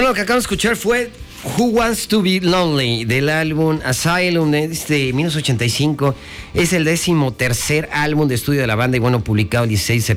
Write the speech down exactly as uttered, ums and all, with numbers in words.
Bueno, lo que acabamos de escuchar fue Who Wants to Be Lonely, del álbum Asylum de este mil novecientos ochenta y cinco. Es el décimo tercer álbum de estudio de la banda y bueno, publicado el dieciséis de